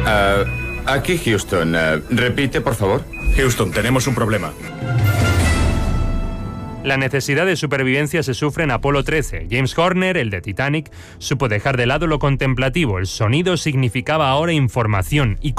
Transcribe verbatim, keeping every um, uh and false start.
Uh, aquí Houston. Uh, repite, por favor. Houston, tenemos un problema. La necesidad de supervivencia se sufre en Apolo trece. James Horner, el de Titanic, supo dejar de lado lo contemplativo. El sonido significaba ahora información y